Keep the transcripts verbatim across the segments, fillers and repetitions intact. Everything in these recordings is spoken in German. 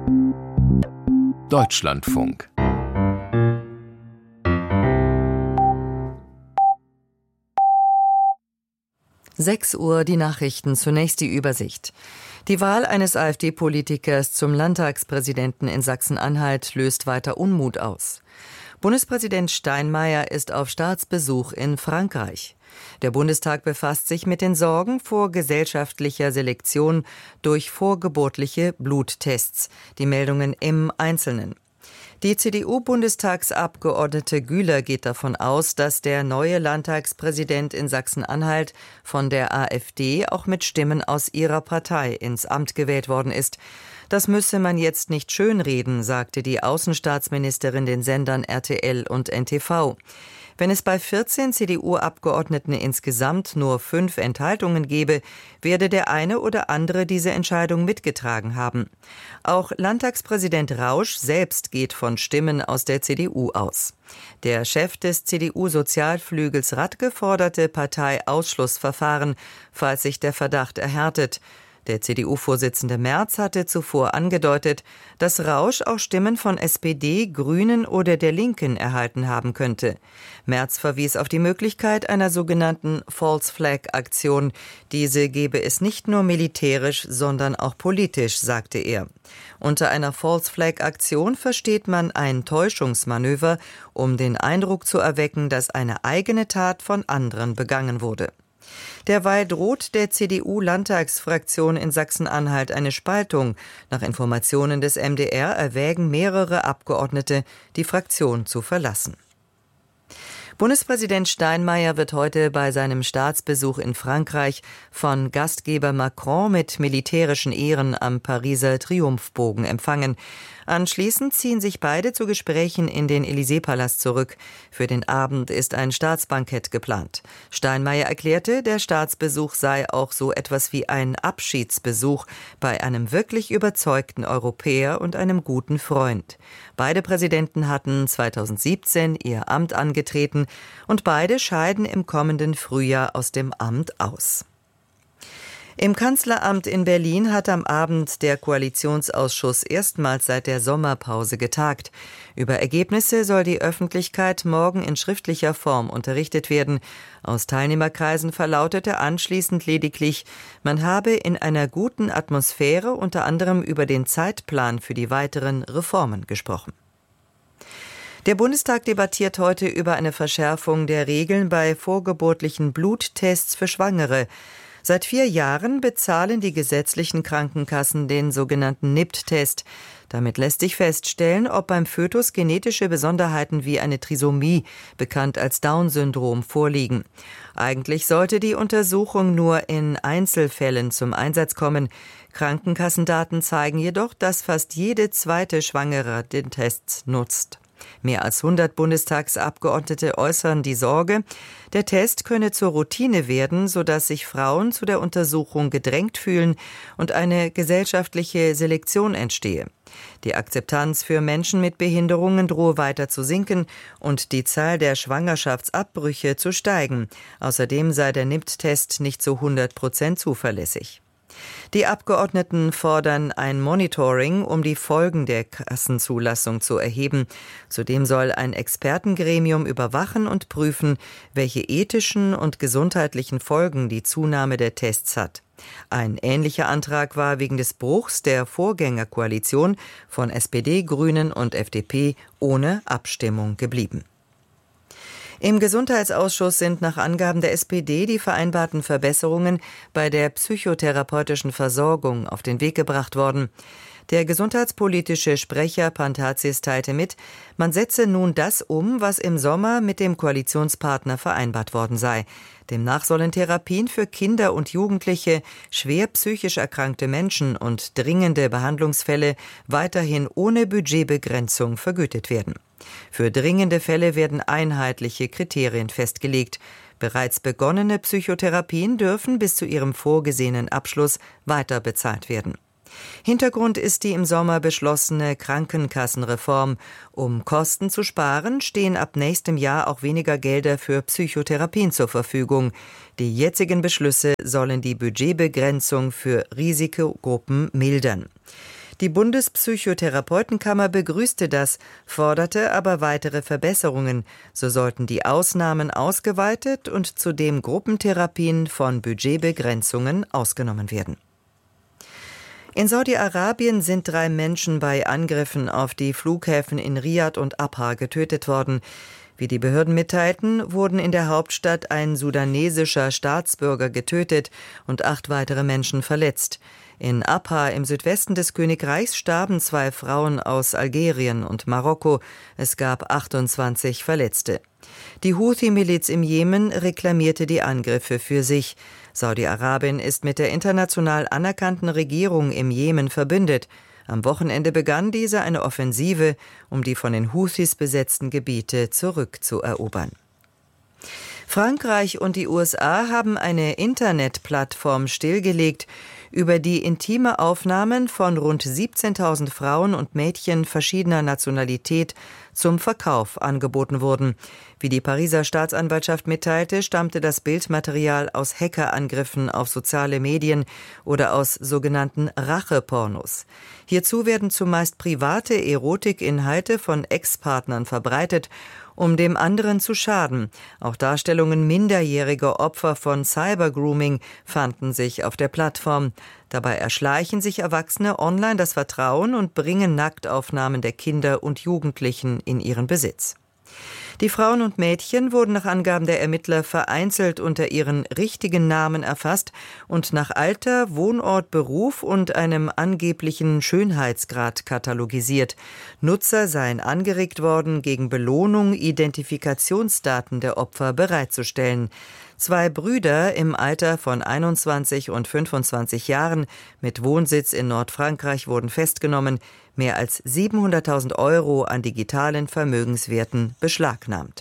Deutschlandfunk. sechs Uhr die Nachrichten, zunächst die Übersicht. Die Wahl eines AfD-Politikers zum Landtagspräsidenten in Sachsen-Anhalt löst weiter Unmut aus. Bundespräsident Steinmeier ist auf Staatsbesuch in Frankreich. Der Bundestag befasst sich mit den Sorgen vor gesellschaftlicher Selektion durch vorgeburtliche Bluttests. Die Meldungen im Einzelnen. Die C D U-Bundestagsabgeordnete Güler geht davon aus, dass der neue Landtagspräsident in Sachsen-Anhalt von der AfD auch mit Stimmen aus ihrer Partei ins Amt gewählt worden ist. Das müsse man jetzt nicht schönreden, sagte die Außenstaatsministerin den Sendern R T L und N T V. Wenn es bei vierzehn C D U-Abgeordneten insgesamt nur fünf Enthaltungen gebe, werde der eine oder andere diese Entscheidung mitgetragen haben. Auch Landtagspräsident Rausch selbst geht von Stimmen aus der C D U aus. Der Chef des C D U-Sozialflügels Radke forderte Parteiausschlussverfahren, falls sich der Verdacht erhärtet. Der C D U-Vorsitzende Merz hatte zuvor angedeutet, dass Rausch auch Stimmen von S P D, Grünen oder der Linken erhalten haben könnte. Merz verwies auf die Möglichkeit einer sogenannten False-Flag-Aktion. Diese gebe es nicht nur militärisch, sondern auch politisch, sagte er. Unter einer False-Flag-Aktion versteht man ein Täuschungsmanöver, um den Eindruck zu erwecken, dass eine eigene Tat von anderen begangen wurde. Derweil droht der C D U-Landtagsfraktion in Sachsen-Anhalt eine Spaltung. Nach Informationen des M D R erwägen mehrere Abgeordnete, die Fraktion zu verlassen. Bundespräsident Steinmeier wird heute bei seinem Staatsbesuch in Frankreich von Gastgeber Macron mit militärischen Ehren am Pariser Triumphbogen empfangen. Anschließend ziehen sich beide zu Gesprächen in den Élysée-Palast zurück. Für den Abend ist ein Staatsbankett geplant. Steinmeier erklärte, der Staatsbesuch sei auch so etwas wie ein Abschiedsbesuch bei einem wirklich überzeugten Europäer und einem guten Freund. Beide Präsidenten hatten zweitausendsiebzehn ihr Amt angetreten und beide scheiden im kommenden Frühjahr aus dem Amt aus. Im Kanzleramt in Berlin hat am Abend der Koalitionsausschuss erstmals seit der Sommerpause getagt. Über Ergebnisse soll die Öffentlichkeit morgen in schriftlicher Form unterrichtet werden. Aus Teilnehmerkreisen verlautete anschließend lediglich, man habe in einer guten Atmosphäre unter anderem über den Zeitplan für die weiteren Reformen gesprochen. Der Bundestag debattiert heute über eine Verschärfung der Regeln bei vorgeburtlichen Bluttests für Schwangere. Seit vier Jahren bezahlen die gesetzlichen Krankenkassen den sogenannten N I P T-Test. Damit lässt sich feststellen, ob beim Fötus genetische Besonderheiten wie eine Trisomie, bekannt als Down-Syndrom, vorliegen. Eigentlich sollte die Untersuchung nur in Einzelfällen zum Einsatz kommen. Krankenkassendaten zeigen jedoch, dass fast jede zweite Schwangere den Test nutzt. Mehr als hundert Bundestagsabgeordnete äußern die Sorge, der Test könne zur Routine werden, sodass sich Frauen zu der Untersuchung gedrängt fühlen und eine gesellschaftliche Selektion entstehe. Die Akzeptanz für Menschen mit Behinderungen drohe weiter zu sinken und die Zahl der Schwangerschaftsabbrüche zu steigen. Außerdem sei der N I P T-Test nicht zu hundert Prozent zuverlässig. Die Abgeordneten fordern ein Monitoring, um die Folgen der Kassenzulassung zu erheben. Zudem soll ein Expertengremium überwachen und prüfen, welche ethischen und gesundheitlichen Folgen die Zunahme der Tests hat. Ein ähnlicher Antrag war wegen des Bruchs der Vorgängerkoalition von S P D, Grünen und F D P ohne Abstimmung geblieben. Im Gesundheitsausschuss sind nach Angaben der S P D die vereinbarten Verbesserungen bei der psychotherapeutischen Versorgung auf den Weg gebracht worden. Der gesundheitspolitische Sprecher Pantazis teilte mit, man setze nun das um, was im Sommer mit dem Koalitionspartner vereinbart worden sei. Demnach sollen Therapien für Kinder und Jugendliche, schwer psychisch erkrankte Menschen und dringende Behandlungsfälle weiterhin ohne Budgetbegrenzung vergütet werden. Für dringende Fälle werden einheitliche Kriterien festgelegt. Bereits begonnene Psychotherapien dürfen bis zu ihrem vorgesehenen Abschluss weiter bezahlt werden. Hintergrund ist die im Sommer beschlossene Krankenkassenreform. Um Kosten zu sparen, stehen ab nächstem Jahr auch weniger Gelder für Psychotherapien zur Verfügung. Die jetzigen Beschlüsse sollen die Budgetbegrenzung für Risikogruppen mildern. Die Bundespsychotherapeutenkammer begrüßte das, forderte aber weitere Verbesserungen. So sollten die Ausnahmen ausgeweitet und zudem Gruppentherapien von Budgetbegrenzungen ausgenommen werden. In Saudi-Arabien sind drei Menschen bei Angriffen auf die Flughäfen in Riad und Abha getötet worden. Wie die Behörden mitteilten, wurden in der Hauptstadt ein sudanesischer Staatsbürger getötet und acht weitere Menschen verletzt. In Abha im Südwesten des Königreichs starben zwei Frauen aus Algerien und Marokko. Es gab achtundzwanzig Verletzte. Die Houthi-Miliz im Jemen reklamierte die Angriffe für sich. Saudi-Arabien ist mit der international anerkannten Regierung im Jemen verbündet. Am Wochenende begann diese eine Offensive, um die von den Houthis besetzten Gebiete zurückzuerobern. Frankreich und die U S A haben eine Internetplattform stillgelegt, über die intime Aufnahmen von rund siebzehntausend Frauen und Mädchen verschiedener Nationalität zum Verkauf angeboten wurden. Wie die Pariser Staatsanwaltschaft mitteilte, stammte das Bildmaterial aus Hackerangriffen auf soziale Medien oder aus sogenannten Rachepornos. Hierzu werden zumeist private Erotikinhalte von Ex-Partnern verbreitet, um dem anderen zu schaden. Auch Darstellungen minderjähriger Opfer von Cybergrooming fanden sich auf der Plattform. Dabei erschleichen sich Erwachsene online das Vertrauen und bringen Nacktaufnahmen der Kinder und Jugendlichen in ihren Besitz. Die Frauen und Mädchen wurden nach Angaben der Ermittler vereinzelt unter ihren richtigen Namen erfasst und nach Alter, Wohnort, Beruf und einem angeblichen Schönheitsgrad katalogisiert. Nutzer seien angeregt worden, gegen Belohnung Identifikationsdaten der Opfer bereitzustellen. Zwei Brüder im Alter von einundzwanzig und fünfundzwanzig Jahren mit Wohnsitz in Nordfrankreich wurden festgenommen, mehr als siebenhunderttausend Euro an digitalen Vermögenswerten beschlagnahmt.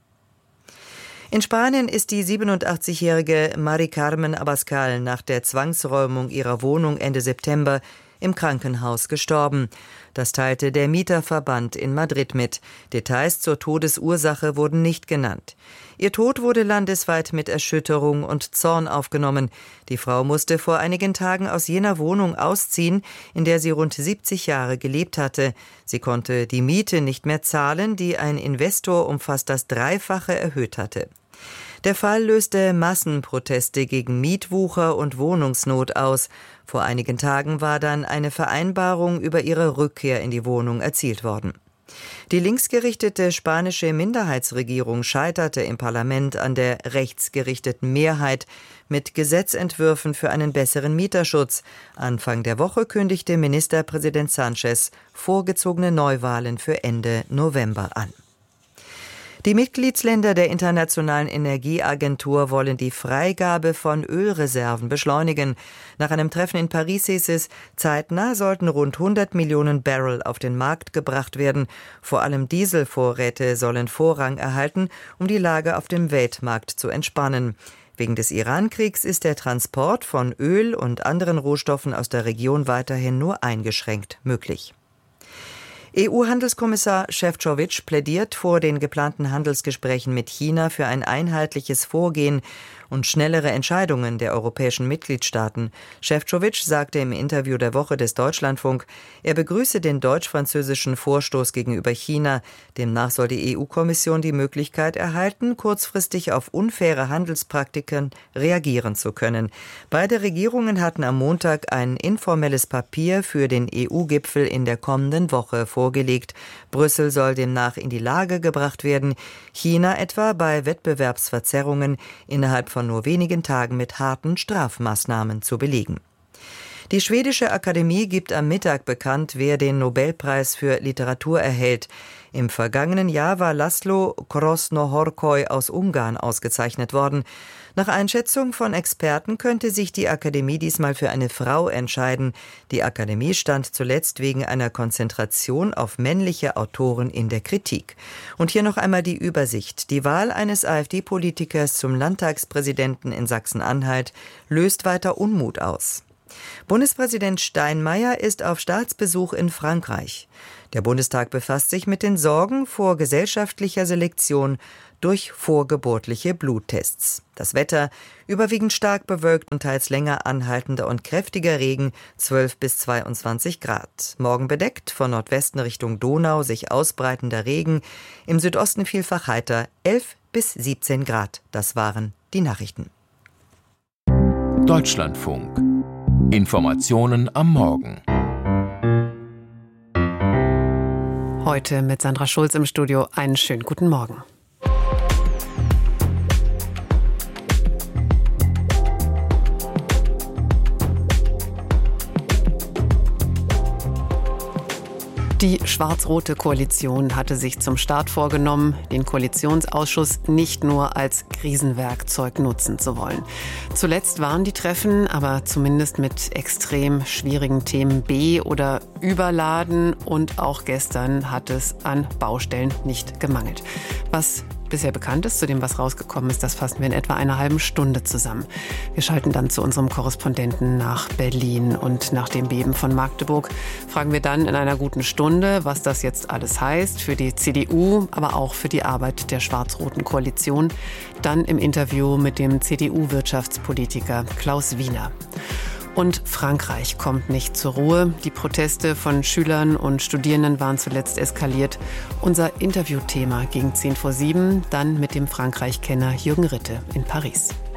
In Spanien ist die siebenundachtzigjährige Mari Carmen Abascal nach der Zwangsräumung ihrer Wohnung Ende September im Krankenhaus gestorben. Das teilte der Mieterverband in Madrid mit. Details zur Todesursache wurden nicht genannt. Ihr Tod wurde landesweit mit Erschütterung und Zorn aufgenommen. Die Frau musste vor einigen Tagen aus jener Wohnung ausziehen, in der sie rund siebzig Jahre gelebt hatte. Sie konnte die Miete nicht mehr zahlen, die ein Investor um fast das Dreifache erhöht hatte. Der Fall löste Massenproteste gegen Mietwucher und Wohnungsnot aus. Vor einigen Tagen war dann eine Vereinbarung über ihre Rückkehr in die Wohnung erzielt worden. Die linksgerichtete spanische Minderheitsregierung scheiterte im Parlament an der rechtsgerichteten Mehrheit mit Gesetzentwürfen für einen besseren Mieterschutz. Anfang der Woche kündigte Ministerpräsident Sánchez vorgezogene Neuwahlen für Ende November an. Die Mitgliedsländer der Internationalen Energieagentur wollen die Freigabe von Ölreserven beschleunigen. Nach einem Treffen in Paris hieß es, zeitnah sollten rund hundert Millionen Barrel auf den Markt gebracht werden. Vor allem Dieselvorräte sollen Vorrang erhalten, um die Lage auf dem Weltmarkt zu entspannen. Wegen des Iran-Kriegs ist der Transport von Öl und anderen Rohstoffen aus der Region weiterhin nur eingeschränkt möglich. E U-Handelskommissar Šefčovič plädiert vor den geplanten Handelsgesprächen mit China für ein einheitliches Vorgehen und schnellere Entscheidungen der europäischen Mitgliedstaaten. Šefčovič sagte im Interview der Woche des Deutschlandfunk, er begrüße den deutsch-französischen Vorstoß gegenüber China. Demnach soll die E U-Kommission die Möglichkeit erhalten, kurzfristig auf unfaire Handelspraktiken reagieren zu können. Beide Regierungen hatten am Montag ein informelles Papier für den E U-Gipfel in der kommenden Woche vorgelegt. Brüssel soll demnach in die Lage gebracht werden, China etwa bei Wettbewerbsverzerrungen innerhalb von nur wenigen Tagen mit harten Strafmaßnahmen zu belegen. Die schwedische Akademie gibt am Mittag bekannt, wer den Nobelpreis für Literatur erhält. Im vergangenen Jahr war Laszlo Krasznahorkai aus Ungarn ausgezeichnet worden. Nach Einschätzung von Experten könnte sich die Akademie diesmal für eine Frau entscheiden. Die Akademie stand zuletzt wegen einer Konzentration auf männliche Autoren in der Kritik. Und hier noch einmal die Übersicht. Die Wahl eines AfD-Politikers zum Landtagspräsidenten in Sachsen-Anhalt löst weiter Unmut aus. Bundespräsident Steinmeier ist auf Staatsbesuch in Frankreich. Der Bundestag befasst sich mit den Sorgen vor gesellschaftlicher Selektion durch vorgeburtliche Bluttests. Das Wetter: überwiegend stark bewölkt und teils länger anhaltender und kräftiger Regen, zwölf bis zweiundzwanzig Grad. Morgen bedeckt, von Nordwesten Richtung Donau sich ausbreitender Regen, im Südosten vielfach heiter, elf bis siebzehn Grad. Das waren die Nachrichten. Deutschlandfunk. Informationen am Morgen. Heute mit Sandra Schulz im Studio. Einen schönen guten Morgen. Die schwarz-rote Koalition hatte sich zum Start vorgenommen, den Koalitionsausschuss nicht nur als Krisenwerkzeug nutzen zu wollen. Zuletzt waren die Treffen aber zumindest mit extrem schwierigen Themen be- oder überladen und auch gestern hat es an Baustellen nicht gemangelt. Was bisher bekannt ist, zu dem, was rausgekommen ist, das fassen wir in etwa einer halben Stunde zusammen. Wir schalten dann zu unserem Korrespondenten nach Berlin und nach dem Beben von Magdeburg fragen wir dann in einer guten Stunde, was das jetzt alles heißt für die C D U, aber auch für die Arbeit der schwarz-roten Koalition. Dann im Interview mit dem C D U-Wirtschaftspolitiker Klaus Wiener. Und Frankreich kommt nicht zur Ruhe. Die Proteste von Schülern und Studierenden waren zuletzt eskaliert. Unser Interviewthema gegen zehn vor sieben, dann mit dem Frankreich-Kenner Jürgen Ritte in Paris.